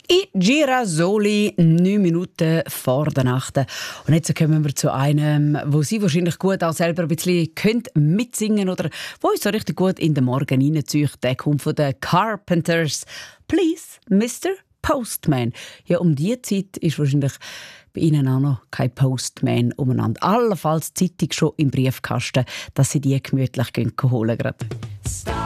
I Girasoli, 9 Minuten vor der Nacht. Und jetzt kommen wir zu einem, wo Sie wahrscheinlich gut auch selber ein bisschen mitsingen oder wo uns so richtig gut in den Morgen reinzieht. Der kommt von den Carpenters. Please, Mr. Postman. Ja, um diese Zeit ist wahrscheinlich bei Ihnen auch noch kein Postman umeinander. Allenfalls die Zeitung schon im Briefkasten, dass Sie die gemütlich holen können.